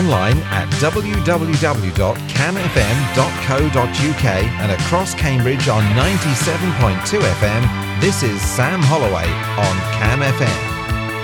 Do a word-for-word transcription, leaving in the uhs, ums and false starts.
online at w w w dot cam f m dot co dot u k and across Cambridge on ninety-seven point two F M. This is Sam Holloway on Cam F M.